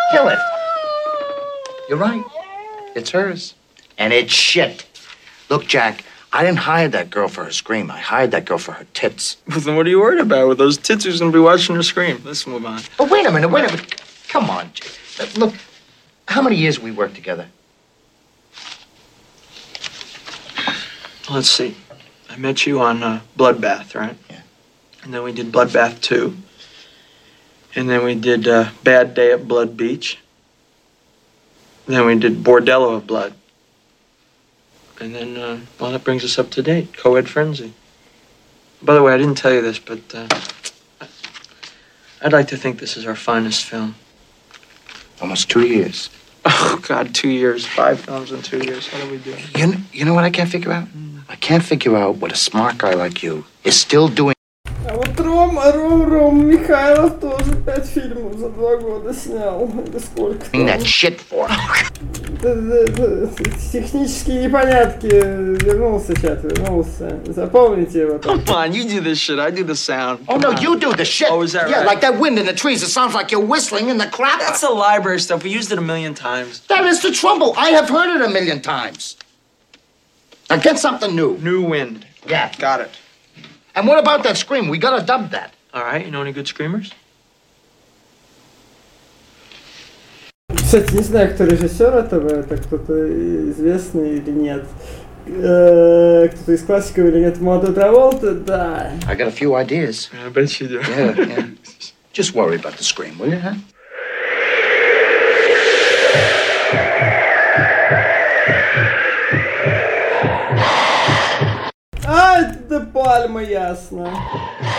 Kill it. You're right. It's hers. And it's shit. Look, Jack, I didn't hire that girl for her scream. I hired that girl for her tits. Well, then what are you worried about? With those tits, who's gonna be watching her scream? Let's move on. But wait a minute. Come on, Jack. Look, how many years we worked together? Let's see. I met you on Bloodbath, right? Yeah. And then we did Bloodbath 2. And then we did Bad Day at Blood Beach. And then we did Bordello of Blood. And then, well, that brings us up to date. Co-ed Frenzy. By the way, I didn't tell you this, but I'd like to think this is our finest film. Almost 2 years. Oh, God, 2 years. 5 films in 2 years. How do we do it? You know what I can't figure out? I can't figure out what a smart guy like you is still doing. А вот Ром Михайлов тоже 5 фильмов за 2 года снял. Или сколько там? That shit for. Технические непонятки. Вернулся, чат, вернулся. Запомните его. Come on, you do this shit. I do the sound. Oh, no, you do the shit. Oh, is that Yeah, right? like that wind in the trees. It sounds like you're whistling in the crap. That's the library stuff. We used it 1,000,000 times. That is the trouble. I have heard it 1,000,000 times. Now get something new. New wind. Yeah. Got it. And what about that scream? We gotta dub that. All right, you know any good screamers? Кстати, не знаю, кто режиссер этого, это кто-то известный или нет. Кто-то из классиков или нет. Молодой Траволта, да. I got a few ideas. I bet you do. Yeah. Just worry about the scream, will you, huh? А, да Пальма, ясно.